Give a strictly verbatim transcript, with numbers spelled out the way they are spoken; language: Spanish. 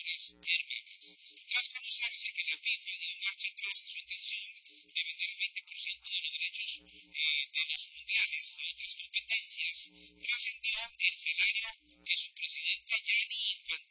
hermanas. Tras conocerse que la FIFA dio marcha atrás a su intención de vender el veinte por ciento de los derechos eh, de los mundiales y otras competencias, trascendió el salario que su presidente Gianni Infantino